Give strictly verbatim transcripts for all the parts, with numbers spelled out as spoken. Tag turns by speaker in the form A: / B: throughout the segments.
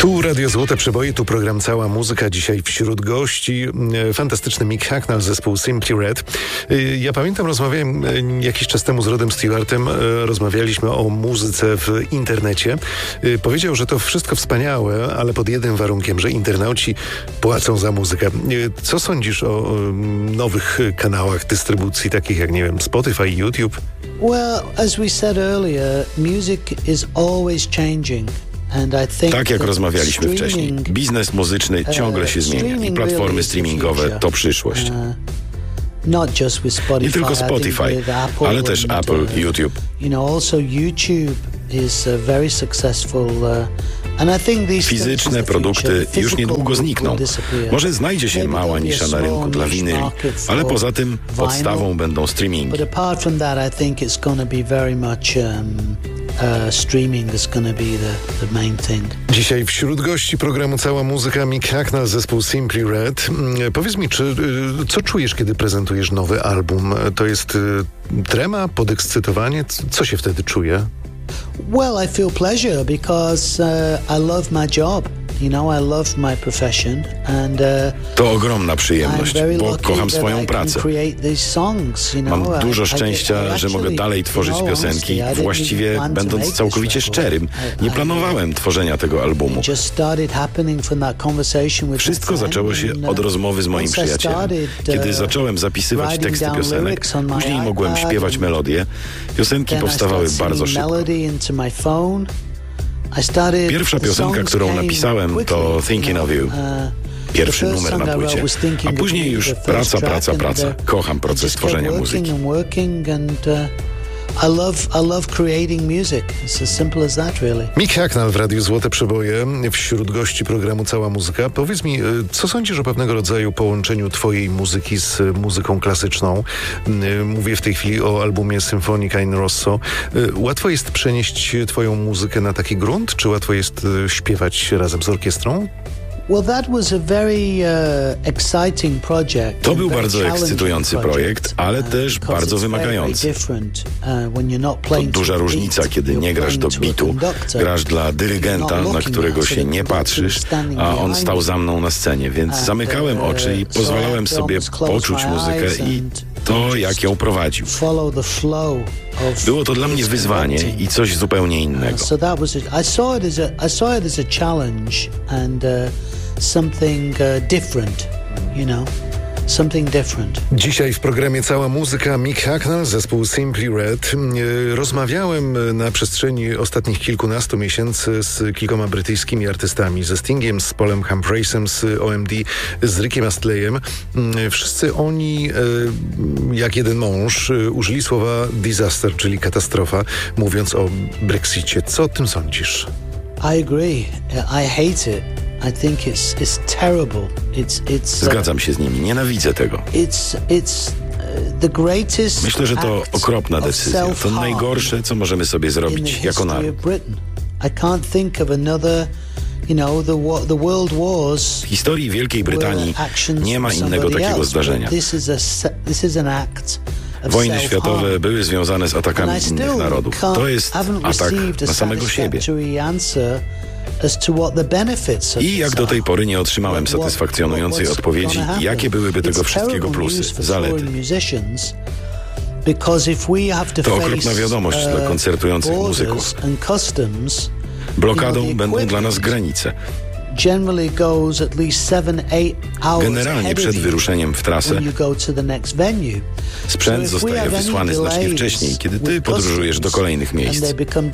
A: Tu Radio Złote Przeboje, tu program Cała Muzyka. Dzisiaj wśród gości fantastyczny Mick Hucknall, zespół Simply Red. Ja pamiętam, rozmawiałem jakiś czas temu z Rodem Stewartem, rozmawialiśmy o muzyce w internecie. Powiedział, że to wszystko wspaniałe, ale pod jednym warunkiem, że internauci płacą za muzykę. Co sądzisz o nowych kanałach dystrybucji, takich jak, nie wiem, Spotify, YouTube?
B: Well, as we said earlier, music is always changing.
C: Tak jak rozmawialiśmy wcześniej, biznes muzyczny ciągle się zmienia i platformy streamingowe to przyszłość. Nie tylko Spotify, ale też Apple, YouTube. Fizyczne produkty już niedługo znikną. Może znajdzie się mała nisza na rynku dla winyli, ale poza tym podstawą będą streamingi. Uh, streaming is gonna be the, the main thing.
A: Dzisiaj wśród gości programu Cała Muzyka Mick Hucknall, zespół Simply Red. Powiedz mi, czy, co czujesz, kiedy prezentujesz nowy album? To jest trema, podekscytowanie? Co się wtedy czuje?
B: Well, I feel pleasure because uh, I love my job. You know, I love my profession and, uh,
C: to ogromna przyjemność, bo kocham swoją pracę. Mam dużo szczęścia, że mogę dalej tworzyć piosenki, właściwie będąc całkowicie szczerym. Nie planowałem tworzenia tego albumu. Wszystko zaczęło się od rozmowy z moim przyjacielem. Kiedy zacząłem zapisywać teksty piosenek, później mogłem śpiewać melodie. Piosenki powstawały bardzo szybko. Pierwsza piosenka, którą napisałem, to Thinking of You. Pierwszy numer na płycie. A później już praca, praca, praca. Kocham proces tworzenia muzyki.
B: I love, I love creating music. It's as simple as that, really.
A: Mick Hucknall w Radiu Złote Przeboje, wśród gości programu Cała Muzyka. Powiedz mi, co sądzisz o pewnego rodzaju połączeniu twojej muzyki z muzyką klasyczną? Mówię w tej chwili o albumie Sinfonica in Rosso. Łatwo jest przenieść twoją muzykę na taki grunt, czy łatwo jest śpiewać razem z orkiestrą?
C: To był bardzo ekscytujący projekt, ale też bardzo wymagający. To duża różnica, kiedy nie grasz do bitu, grasz dla dyrygenta, na którego się nie patrzysz, a on stał za mną na scenie, więc zamykałem oczy i pozwalałem sobie poczuć muzykę i to, jak ją prowadził. Było to dla mnie wyzwanie i coś zupełnie innego.
B: Something uh, different, you know, something different.
A: Dzisiaj w programie Cała Muzyka Mick Hucknall, zespół Simply Red. Rozmawiałem na przestrzeni ostatnich kilkunastu miesięcy z kilkoma brytyjskimi artystami, ze Stingiem, z Paulem Humphreysem, z O M D, z Rickiem Astleyem. Wszyscy oni, jak jeden mąż, użyli słowa disaster, czyli katastrofa, mówiąc o Brexicie. Co o tym sądzisz?
B: I agree. I hate it. I think it's it's terrible. It's it's.
C: Zgadzam się z nimi. Nienawidzę tego.
B: It's it's the greatest.
C: Myślę, że to okropna decyzja. To najgorsze, co możemy sobie zrobić jako naród.
B: I can't think of another. You know, the the world wars.
C: W historii Wielkiej Brytanii nie ma innego takiego zdarzenia.
B: This is a this is an act.
C: Wojny światowe były związane z atakami innych narodów. To jest atak na samego siebie. I jak do tej pory nie otrzymałem satysfakcjonującej odpowiedzi, jakie byłyby tego wszystkiego plusy, zalety. To okropna wiadomość dla koncertujących muzyków. Blokadą będą dla nas granice. Generalnie przed wyruszeniem w trasę sprzęt zostaje wysłany znacznie wcześniej, kiedy ty podróżujesz do kolejnych miejsc.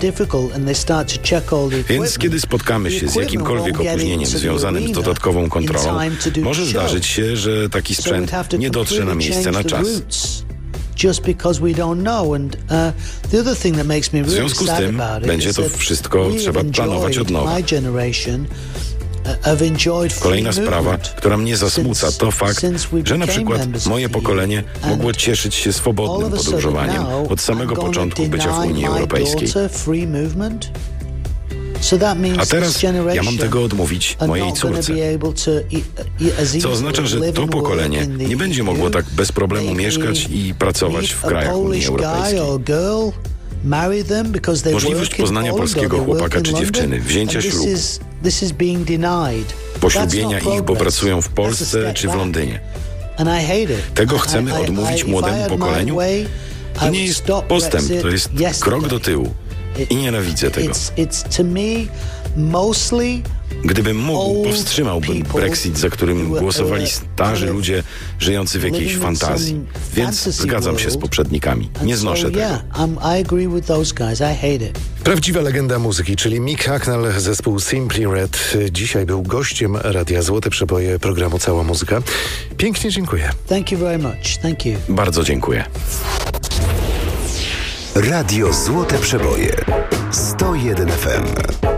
C: Więc kiedy spotkamy się z jakimkolwiek opóźnieniem związanym z dodatkową kontrolą, może zdarzyć się, że taki sprzęt nie dotrze na miejsce na czas. W związku z tym będzie to wszystko trzeba planować od nowa. Kolejna sprawa, która mnie zasmuca, to fakt, że na przykład moje pokolenie mogło cieszyć się swobodnym podróżowaniem od samego początku bycia w Unii Europejskiej. A teraz ja mam tego odmówić mojej córce. Co oznacza, że to pokolenie nie będzie mogło tak bez problemu mieszkać i pracować w krajach Unii Europejskiej. Możliwość poznania polskiego chłopaka czy dziewczyny, wzięcia ślubu,
B: this is being denied.
C: Poślubienia ich, bo pracują w Polsce czy w Londynie. Tego chcemy odmówić młodemu pokoleniu? To nie jest postęp, to jest krok do tyłu. I nienawidzę tego. Gdybym mógł, powstrzymałbym Brexit, za którym głosowali starzy ludzie żyjący w jakiejś fantazji. Więc zgadzam się z poprzednikami. Nie znoszę tego.
A: Prawdziwa legenda muzyki, czyli Mick Hucknall, zespół Simply Red, dzisiaj był gościem Radia Złote Przeboje, programu Cała Muzyka. Pięknie dziękuję.
B: Thank you very much. Thank you.
C: Bardzo dziękuję.
D: Radio Złote Przeboje sto jeden F M.